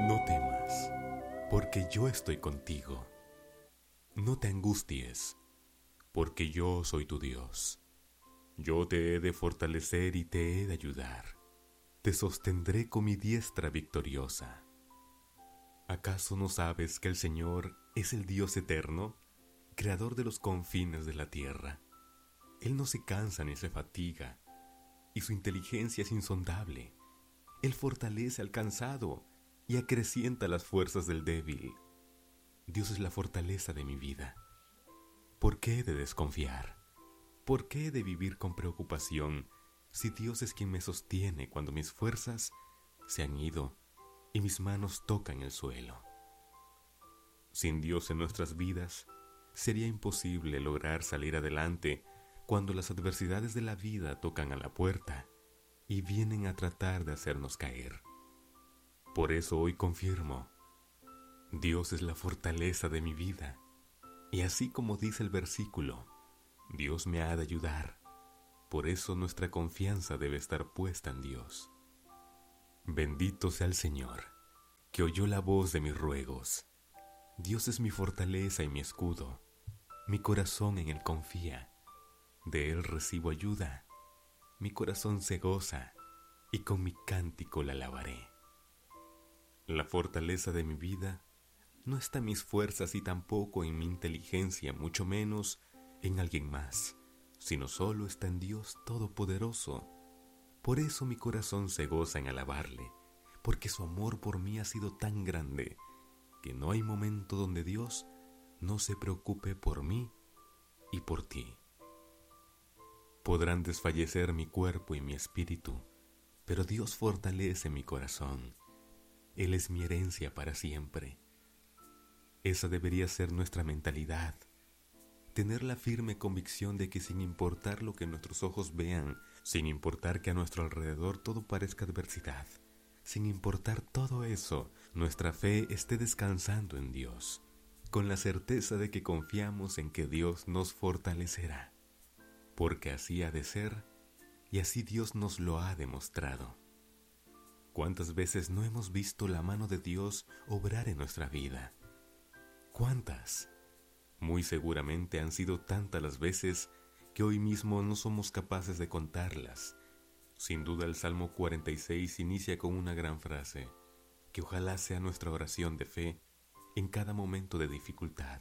No temas, porque yo estoy contigo. No te angusties, porque yo soy tu Dios. Yo te he de fortalecer y te he de ayudar. Te sostendré con mi diestra victoriosa. ¿Acaso no sabes que el Señor es el Dios eterno, creador de los confines de la tierra? Él no se cansa ni se fatiga, y su inteligencia es insondable. Él fortalece al cansado y acrecienta las fuerzas del débil. Dios es la fortaleza de mi vida. ¿Por qué he de desconfiar? ¿Por qué he de vivir con preocupación si Dios es quien me sostiene cuando mis fuerzas se han ido y mis manos tocan el suelo? Sin Dios en nuestras vidas, sería imposible lograr salir adelante cuando las adversidades de la vida tocan a la puerta y vienen a tratar de hacernos caer. Por eso hoy confirmo, Dios es la fortaleza de mi vida, y así como dice el versículo, Dios me ha de ayudar. Por eso nuestra confianza debe estar puesta en Dios. Bendito sea el Señor, que oyó la voz de mis ruegos. Dios es mi fortaleza y mi escudo. Mi corazón en Él confía. De Él recibo ayuda. Mi corazón se goza, y con mi cántico la alabaré. La fortaleza de mi vida no está en mis fuerzas y tampoco en mi inteligencia, mucho menos en alguien más, sino solo está en Dios Todopoderoso. Por eso mi corazón se goza en alabarle, porque su amor por mí ha sido tan grande, que no hay momento donde Dios no se preocupe por mí y por ti. Podrán desfallecer mi cuerpo y mi espíritu, pero Dios fortalece mi corazón. Él es mi herencia para siempre. Esa debería ser nuestra mentalidad. Tener la firme convicción de que sin importar lo que nuestros ojos vean, sin importar que a nuestro alrededor todo parezca adversidad, sin importar todo eso, nuestra fe esté descansando en Dios, con la certeza de que confiamos en que Dios nos fortalecerá. Porque así ha de ser, y así Dios nos lo ha demostrado. ¿Cuántas veces no hemos visto la mano de Dios obrar en nuestra vida? ¿Cuántas? Muy seguramente han sido tantas las veces que hoy mismo no somos capaces de contarlas. Sin duda el Salmo 46 inicia con una gran frase, que ojalá sea nuestra oración de fe en cada momento de dificultad.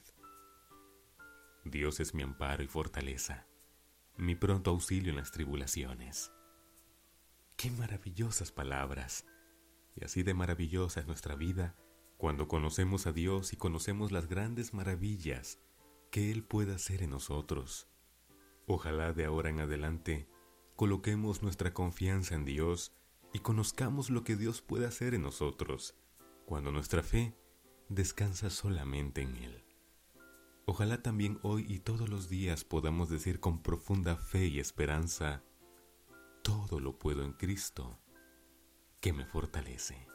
Dios es mi amparo y fortaleza, mi pronto auxilio en las tribulaciones. ¡Qué maravillosas palabras! Y así de maravillosa es nuestra vida cuando conocemos a Dios y conocemos las grandes maravillas que Él puede hacer en nosotros. Ojalá de ahora en adelante coloquemos nuestra confianza en Dios y conozcamos lo que Dios puede hacer en nosotros cuando nuestra fe descansa solamente en Él. Ojalá también hoy y todos los días podamos decir con profunda fe y esperanza, todo lo puedo en Cristo, que me fortalece.